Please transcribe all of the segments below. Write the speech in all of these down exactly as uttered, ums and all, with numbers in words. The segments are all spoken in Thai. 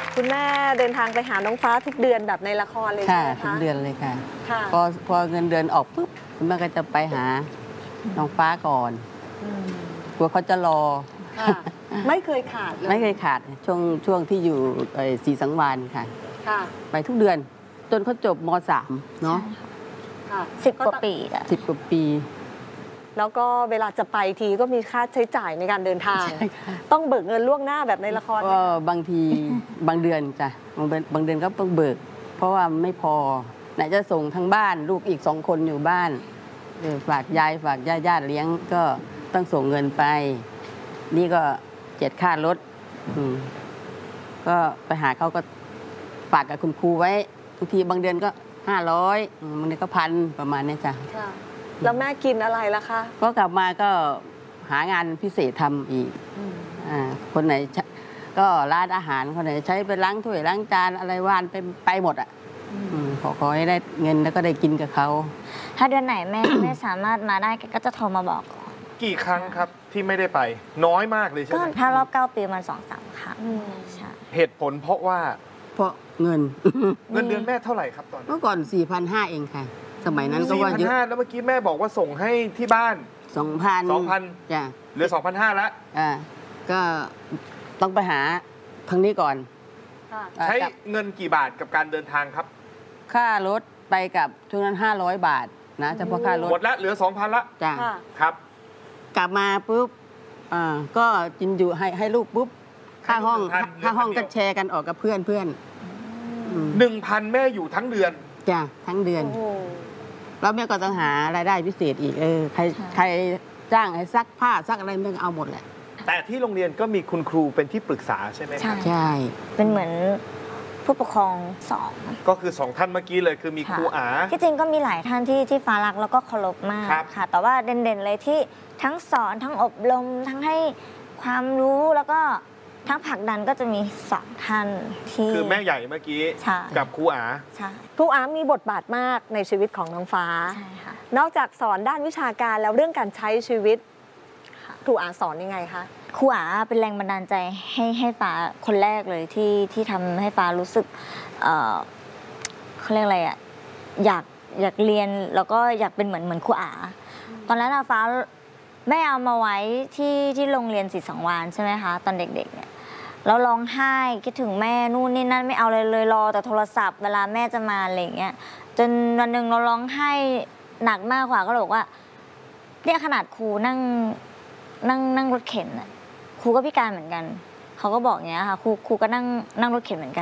คุณแม่เดินทางไปหาน้องฟ้าทุกเดือนแบบในละครเลยใช่ไหมคะทุกเดือนเลยค่ะค่ะพอพอเงินเดือนออกปุ๊บคุณแม่ก็จะไปหาน้องฟ้าก่อนกลัวเขาจะรอไม่เคยขาดเลยไม่เคยขาดช่วงช่วงที่อยู่ศรีสังวาลค่ะไปทุกเดือนจนเขาจบม .สาม เนาะสิบกว่าปีอะสิบกว่าปีแล้วก็เวลาจะไปทีก็มีค่าใช้จ่ายในการเดินทางต้องเบิกเงินล่วงหน้าแบบในละครก็บางทีบางเดือนจ้ะบางเดือนบางเดือนก็ต้องเบิกเพราะว่าไม่พอไหนจะส่งทั้งบ้านลูกอีกสองคนอยู่บ้านฝากยายฝากญาติญาติเลี้ยงก็ต้องส่งเงินไปนี่ก็เจ็ดค่ารถก็ไปหาเขาก็ฝากกับคุณครูไว้บางทีบางเดือนก็ห้าร้อยบางเดือนก็พันประมาณนี้จ้ะแล้วแม่กินอะไรล่ะคะก็กลับมาก็หางานพิเศษทำอีกอ่าคนไหนก็ร้านอาหารคนไหนใช้ไปล้างถ้วยล้างจานอะไรว่านไปไปหมดอ่ะขอขอให้ได้เงินแล้วก็ได้กินกับเขาถ้าเดือนไหนแม่ ไม่สามารถมาได้ก็จะโทรมาบอกกี่ครั้งครับที่ไม่ได้ไปน้อยมากเลยใช่ไหมก็ถ้ารอบเก้าปีมันสองสามครั้งเหตุผลเพราะว่าเพราะเงินเงินเดือนแม่เท่าไหร่ครับตอนเมื่อก่อนสี่พันห้าเองค่ะสมัยนั้นก็ว่าเยอะแล้วเมื่อกี้แม่บอกว่าส่งให้ที่บ้านสองพันสองพันจ้ะเหลือสองพันห้าแล้วอ่าก็ต้องไปหาทางนี้ก่อนใช้เงินกี่บาทกับการเดินทางครับค่ารถไปกับช่วงนั้นห้าร้อยบาทนะเฉพาะค่ารถหมดแล้วเหลือสองพันละจ้ะครับกลับมาปุ๊บอ่าก็กินอยู่ให้ให้ลูกปุ๊บค่าห้องค่าห้องก็แชร์กันออกกับเพื่อนเพื่อนหนึ่งพันแม่อยู่ทั้งเดือนจ้ะทั้งเดือนแล้วแม่ก็ต้องหารายได้พิเศษอีกเออใครใครจ้างให้ซักผ้าซักอะไรแม่ก็เอาหมดแหละแต่ที่โรงเรียนก็มีคุณครูเป็นที่ปรึกษาใช่ไหมครับใช่เป็นเหมือนผู้ปกครองสองก็คือสองท่านเมื่อกี้เลยคือมีครูอาที่จริงก็มีหลายท่านที่ที่ฟ้ารักแล้วก็เคารพมากค่ะแต่ว่าเด่นๆเลยที่ทั้งสอนทั้งอบรมทั้งให้ความรู้แล้วก็ทั้งผลักดันก็จะมีสองท่านที่คือแม่ใหญ่เมื่อกี้กับครูอาใช่ครูอามีบทบาทมากในชีวิตของน้องฟ้าใช่ค่ะนอกจากสอนด้านวิชาการแล้วเรื่องการใช้ชีวิตครูอาสอนยังไงคะครูอาเป็นแรงบันดาลใจให้ให้ฟ้าคนแรกเลยที่ที่ทำให้ฟ้ารู้สึกเอ่อเขาเรียกอะไรอ่ะอยากอยากเรียนแล้วก็อยากเป็นเหมือนเหมือนครูอาตอนนั้นฟ้าแม่เอามาไว้ที่ที่โรงเรียนศรีสังวาลใช่ไหมคะตอนเด็กๆเนี่ยแล้วร้องไห้คิดถึงแม่นู่นนี่นั่นไม่เอาเลยเลยรอแต่โทรศัพท์เวลาแม่จะมาอะไรอย่างเงี้ยจนวันหนึ่งเราร้องไห้หนักมากกว่าก็บอกว่าเนี่ยขนาดครูนั่งนั่งนั่งรถเข็นน่ะครูก็พิการเหมือนกันเขาก็บอกอย่างเงี้ยค่ะครูครูก็นั่งนั่งรถเข็นเหมือนกัน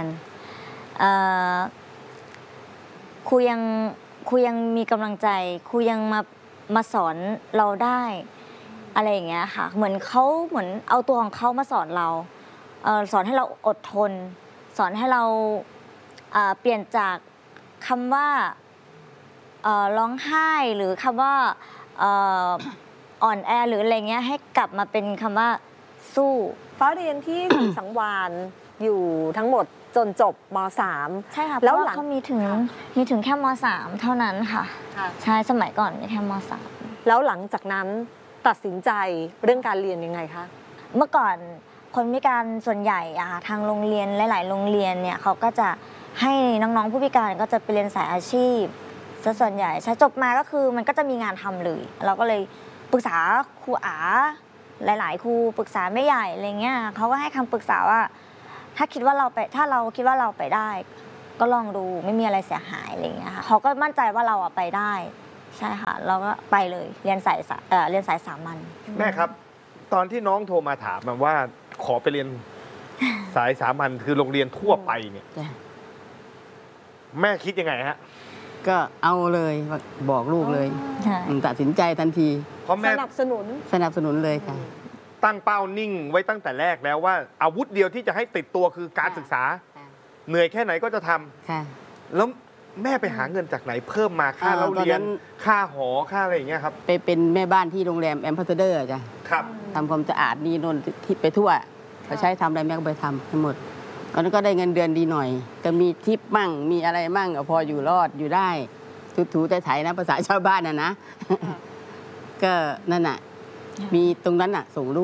ครูยังครูยังมีกำลังใจครูยังมามาสอนเราได้อะไรอย่างเงี้ยค่ะเหมือนเขาเหมือนเอาตัวของเขามาสอนเราสอนให้เราอดทนสอนให้เราเปลี่ยนจากคำว่าร้องไห้หรือคำว่าอ่อนแอหรืออะไรเงี้ยให้กลับมาเป็นคำว่าสู้ฟ้าเรียนที่ สังวาลอยู่ทั้งหมดจนจบม .สามใช่ค่ะแล้วเขามีถึงมีถึงแค่ม .สาม เท่านั้นค่ะใช่สมัยก่อนมีแค่ม .สามแล้วหลังจากนั้นตัดสินใจเรื่องการเรียนยังไงคะเมื่อก่อนคนพิการส่วนใหญ่อะทางโรงเรียนหลายๆโรงเรียนเนี่ยเขาก็จะให้น้องๆผู้พิการก็จะไปเรียนสายอาชีพซะส่วนใหญ่ใช่จบมาก็คือมันก็จะมีงานทำเลยเราก็เลยปรึกษาครูอาหลายๆครูปรึกษาแม่ใหญ่อะไรเงี้ยเขาก็ให้คำปรึกษาว่าถ้าคิดว่าเราไปถ้าเราคิดว่าเราไปได้ก็ลองดูไม่มีอะไรเสียหายอะไรเงี้ยค่ะเขาก็มั่นใจว่าเราอะไปได้ใช่ค่ะเราก็ไปเลยเรียนสายเอ่อเรียนสายสามัญแม่ครับตอนที่น้องโทรมาถามว่าขอไปเรียนสายสามัญคือโรงเรียนทั่วไปเนี่ยแม่คิดยังไงฮะก็เอาเลยบอกลูกเลยตัดสินใจทันทีเพราะแม่สนับสนุนสนับสนุนเลยค่ะตั้งเป้านิ่งไว้ตั้งแต่แรกแล้วว่าอาวุธเดียวที่จะให้ติดตัวคือการศึกษาเหนื่อยแค่ไหนก็จะทำแล้วแม่ไปหาเงินจากไหนเพิ่มมาค่าเล่าเรียนค่าหอค่าอะไรอย่างเงี้ยครับไปเป็นแม่บ้านที่โรงแรมแอมบาสเดอร์จ้ะครับทำความสะอาดนี่นนที่ไปทั่วเขาใช้ทำอะไรแม่ก็ไปทำทั้งหมดตอนนั้นก็ได้เงินเดือนดีหน่อยก็มีทิปมั่งมีอะไรมั่งพออยู่รอดอยู่ได้ถูๆไถๆนะภาษาชาวบ้านน่ะนะก็นั่นน่ะมีตรงนั้นน่ะส่งลูก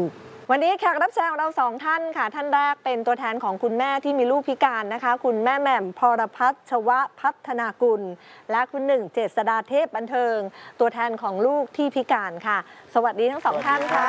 วันนี้แขกรับเชิญของเราสองท่านค่ะท่านแรกเป็นตัวแทนของคุณแม่ที่มีลูกพิการนะคะคุณแม่แหม่มพรพัชวะพัฒนากุลและคุณหนึ่งเจษฎาเทพบันเทิงตัวแทนของลูกที่พิการค่ะสวัสดีทั้งสองท่านค่ะ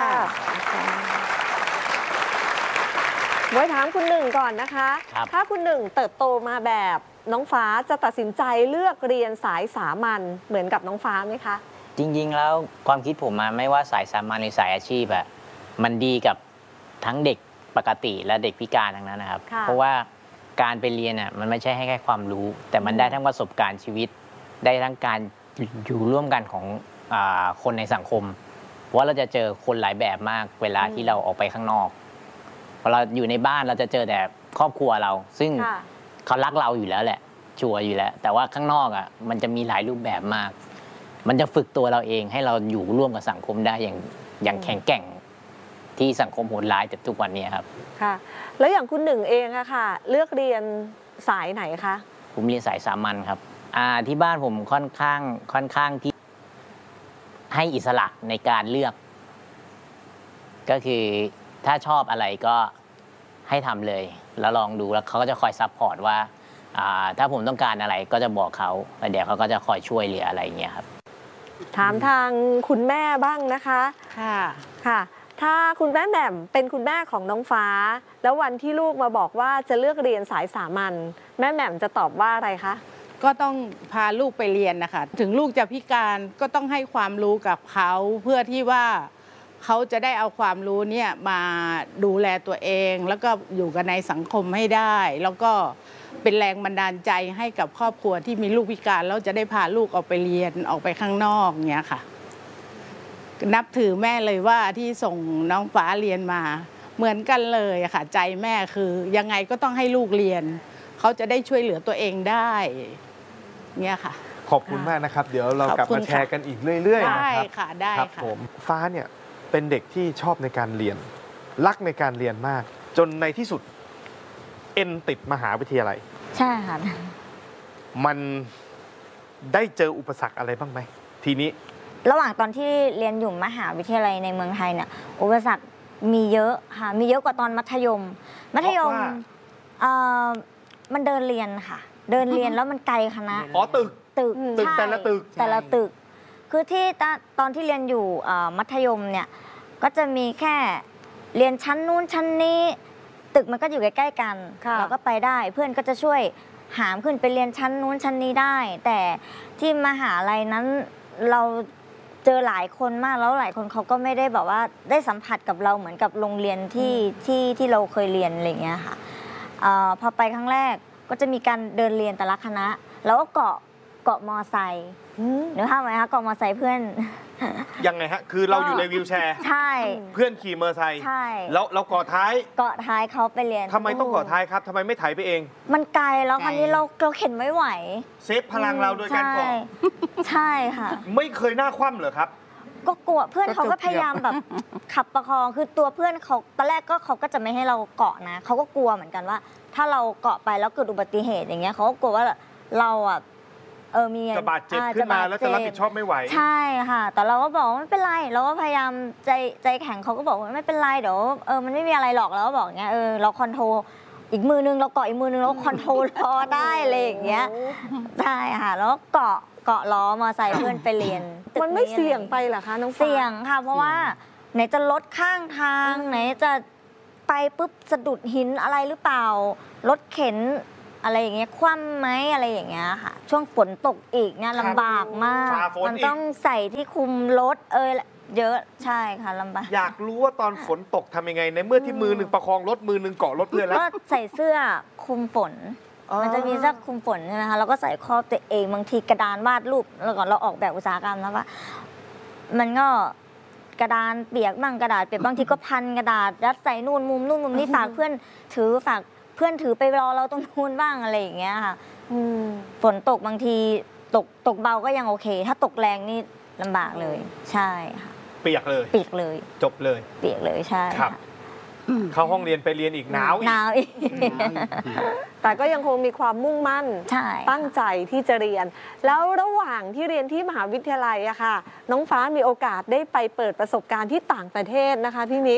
ไว้ถามคุณหนึ่งก่อนนะคะถ้าคุณหนึ่งเติบโตมาแบบน้องฟ้าจะตัดสินใจเลือกเรียนสายสามัญเหมือนกับน้องฟ้าไหมคะจริงๆแล้วความคิดผมมาไม่ว่าสายสามัญหรือสายอาชีพอะมันดีกับทั้งเด็กปกติและเด็กพิการทั้งนั้นนะครับเพราะว่าการไปเรียนอะมันไม่ใช่ให้แค่ความรู้ แต่มันได้ทั้งประสบการณ์ชีวิตได้ทั้งการอยู่ร่วมกันของอ่าคนในสังคมเพราะว่าเราจะเจอคนหลายแบบมากเวลาที่เราออกไปข้างนอกพอเราอยู่ในบ้านเราจะเจอแต่ครอบครัวเราซึ่งเขารักเราอยู่แล้วแหละชัวร์อยู่แล้วแต่ว่าข้างนอกอ่ะมันจะมีหลายรูปแบบมากมันจะฝึกตัวเราเองให้เราอยู่ร่วมกับสังคมได้อย่างอย่างแข็งแกร่งที่สังคมโหดร้ายแต่ทุกวันนี้ครับค่ะแล้วอย่างคุณหนึ่งเองอะค่ะเลือกเรียนสายไหนคะผมเรียนสายสามัญครับอ่าที่บ้านผมค่อนข้างค่อนข้างที่ให้อิสระในการเลือก ก็คือถ้าชอบอะไรก็ให้ทำเลยแล้วลองดูแล้วเขาก็จะคอยซัพพอร์ตว่าถ้าผมต้องการอะไรก็จะบอกเขาแล้วเดี๋ยวเขาก็จะคอยช่วยเหลืออะไรอย่างเงี้ยครับถามทางคุณแม่บ้างนะคะค่ะค่ะถ้าคุณแม่แหม่มเป็นคุณแม่ของน้องฟ้าแล้ววันที่ลูกมาบอกว่าจะเลือกเรียนสายสามัญแม่แหม่มจะตอบว่าอะไรคะก็ต้องพาลูกไปเรียนนะคะถึงลูกจะพิการก็ต้องให้ความรู้กับเขาเพื่อที่ว่าเขาจะได้เอาความรู้เนี่ยมาดูแลตัวเองแล้วก็อยู่กันในสังคมให้ได้แล้วก็เป็นแรงบันดาลใจให้กับครอบครัวที่มีลูกพิการแล้วจะได้พาลูกออกไปเรียนออกไปข้างนอกเงี้ยค่ะนับถือแม่เลยว่าที่ส่งน้องฟ้าเรียนมาเหมือนกันเลยค่ะใจแม่คือยังไงก็ต้องให้ลูกเรียนเขาจะได้ช่วยเหลือตัวเองได้เงี้ยค่ะขอบคุณมากนะครับเดี๋ยวเรากลับมาแชร์กันอีกเรื่อยๆนะครับได้ค่ะได้ค่ะผมฟ้าเนี่ยเป็นเด็กที่ชอบในการเรียนรักในการเรียนมากจนในที่สุดเอ็นติดมหาวิทยาลัยใช่ค่ะมันได้เจออุปสรรคอะไรบ้างไหมทีนี้ระหว่างตอนที่เรียนอยู่มหาวิทยาลัยในเมืองไทยเนี่ยอุปสรรคมีเยอะค่ะมีเยอะกว่าตอนมัธยมมัธยมมันเดินเรียนค่ะเดินเรียนแล้วมันไกลคณะอ๋อตึกตึกตึกแต่ละตึกแต่ละตึกคือที่ตอนที่เรียนอยู่มัธยมเนี่ยก็จะมีแค่เรียนชั้นนู้นชั้นนี้ตึกมันก็อยู่ใกล้ๆกันเราก็ไปได้เพื่อนก็จะช่วยหามขึ้นไปเรียนชั้นนู้นชั้นนี้ได้แต่ที่มหาลัยนั้นเราเจอหลายคนมากแล้วหลายคนเขาก็ไม่ได้แบบว่าได้สัมผัสกับเราเหมือนกับโรงเรียนที่ที่ที่เราเคยเรียนอะไรอย่างเงี้ยค่ะพอไปครั้งแรกก็จะมีการเดินเรียนแต่ละคณะแล้วก็เกาะเกาะมอไซค์หรือภาพไหมคะเกาะมอไซค์เพื่อนยังไงฮะคือเราอยู่ในวีลแชร์ใช่เพื่อนขี่มอเตอร์ไซค์ใช่แล้วเราเกาะท้ายเกาะท้ายเขาไปเรียนทำไมต้องเกาะท้ายครับทำไมไม่ไถไปเองมันไกลแล้วคราวนี้เราเราเข็นไม่ไหวเซฟพลังเราโดยการเกาะใช่ค่ะไม่เคยหน้าคว่ำเหรอครับก็กลัวเพื่อนเขาก็พยายามแบบขับประคองคือตัวเพื่อนเขาตอนแรกก็เขาก็จะไม่ให้เราเกาะนะเขาก็กลัวเหมือนกันว่าถ้าเราเกาะไปแล้วเกิดอุบัติเหตุอย่างเงี้ยเขาก็กลัวว่าเราอ่ะเออมีจะบาดเจ็บขึ้นมาแล้วจะรับผิดชอบไม่ไหวใช่ค่ะแต่เราก็บอกไม่เป็นไรเราก็พยายามใจใจแข็งเขาก็บอกว่าไม่เป็นไรเดี๋ยวเออมันไม่มีอะไรหรอกเราก็บอกเงี้ยเออเราคอนโทรลอีกมือนึงเราเกาะอีกมือนึงเราคอนโทรลล้อได้อะไรอย่างเงี้ยใช่ค่ะแล้วเกาะเกาะล้อมอไซค์เพื่อนไปเรียนมันไม่เสี่ยงไปเหรอคะน้องฟ้าเสี่ยงค่ะเพราะว่าไหนจะรถข้างทางไหนจะไปปุ๊บสะดุดหินอะไรหรือเปล่ารถเข็นอะไรอย่างเงี้ยคว่ำไหมอะไรอย่างเงี้ยค่ะช่วงฝนตกอีกเนี่ยลำบากมากมันต้องใส่ที่คุมรถเออเยอะใช่ค่ะลำบากอยากรู้ว่าตอนฝนตกทำยังไงในเมื่อที่มือหนึ่งประคองรถมือหนึ่งเกาะรถเพื่อนแล้วก็ใส่เสื้อคุมฝนมันจะมีเสื้อคุมฝนใช่ไหมคะเราก็ใส่ครอบตัวเองบางทีกระดานวาดรูปแล้วก่อนเราออกแบบอุตสาหกรรมแล้วว่ามันก็กระดานเปียกบ้างกระดาษเปียกบางทีก็พันกระดาษยัดใส่นู่นมุมนู่นมุมนี่ฝากเพื่อนถือฝากเพื่อนถือไปรอเราตรงนู้นบ้างอะไรอย่างเงี้ยค่ะฝนตกบางทีตกตกเบาก็ยังโอเคถ้าตกแรงนี่ลำบากเลยใช่ค่ะเปียกเลยเปียกเลยจบเลยเปียกเลยใช่ครับเข้าห้องเรียนไปเรียนอีกหนาวอีกหนาวอีกแต่ก็ยังคงมีความมุ่งมั่นตั้งใจที่จะเรียนแล้วระหว่างที่เรียนที่มหาวิทยาลัยอะค่ะน้องฟ้ามีโอกาสได้ไปเปิดประสบการณ์ที่ต่างประเทศนะคะพี่มิก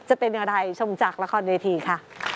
จะเป็นอะไรชมจากละครเวทีค่ะ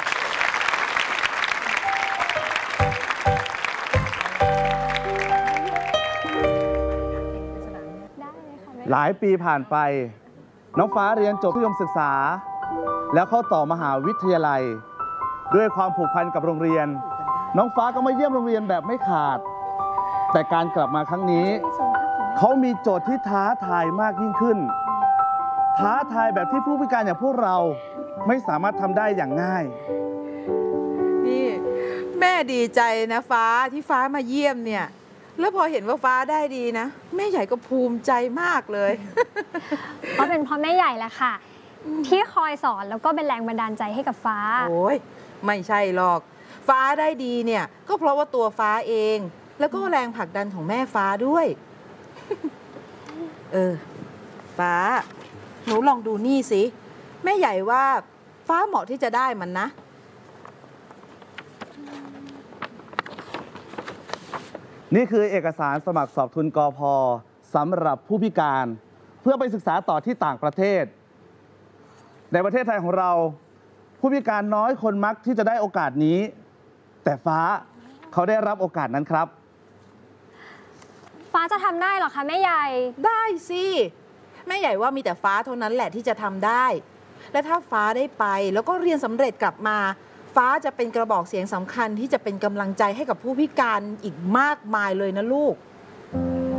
หลายปีผ่านไปน้องฟ้าเรียนจบมัธยมศึกษา แล้วเข้าต่อมหาวิทยาลัย ด้วยความผูกพันกับโรงเรียน น้องฟ้าก็มาเยี่ยมโรงเรียนแบบไม่ขาด แต่การกลับมาครั้งนี้ เขามีโจทย์ที่ท้าทายมากยิ่งขึ้น ท้าทายแบบที่ผู้พิการอย่างพวกเราไม่สามารถทำได้อย่างง่ายนี่แม่ดีใจนะฟ้าที่ฟ้ามาเยี่ยมเนี่ย แล้วพอเห็นว่าฟ้าได้ดีนะ แม่ใหญ่ก็ภูมิใจมากเลยเพราะเป็นพ่อแม่ใหญ่แหละค่ะ ที่คอยสอนแล้วก็เป็นแรงบันดาลใจให้กับฟ้าโอ้ยไม่ใช่หรอก ฟ้าได้ดีเนี่ย ก็เพราะว่าตัวฟ้าเอง แล้วก็แรงผลักดันของแม่ฟ้าด้วย เออ ฟ้า หนูลองดูนี่สิ แม่ใหญ่ว่าฟ้าเหมาะที่จะได้มันนะนี่คือเอกสารสมัครสอบทุนกพ.สำหรับผู้พิการ เพื่อไปศึกษาต่อที่ต่างประเทศ ในประเทศไทยของเรา ผู้พิการน้อยคนมักที่จะได้โอกาสนี้ แต่ฟ้าเขาได้รับโอกาสนั้นครับฟ้าจะทำได้เหรอคะแม่ใหญ่ได้สิ แม่ใหญ่ว่ามีแต่ฟ้าเท่านั้นแหละที่จะทำได้ และถ้าฟ้าได้ไปแล้วก็เรียนสำเร็จกลับมา ฟ้าจะเป็นกระบอกเสียงสำคัญที่จะเป็นกำลังใจให้กับผู้พิการอีกมากมายเลยนะลูก